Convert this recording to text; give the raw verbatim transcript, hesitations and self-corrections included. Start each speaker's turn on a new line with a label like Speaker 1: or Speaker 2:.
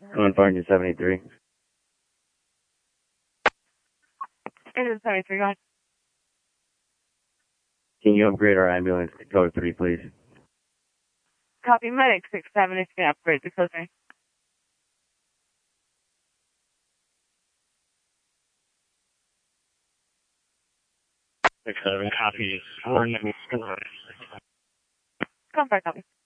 Speaker 1: one four seventy-three.
Speaker 2: Engine seventy-three, go ahead.
Speaker 1: Can you upgrade our ambulance to code three, please?
Speaker 2: Copy medic six seven if you can upgrade to code three.
Speaker 1: Six seven, copy. Four,
Speaker 2: Come back, copy.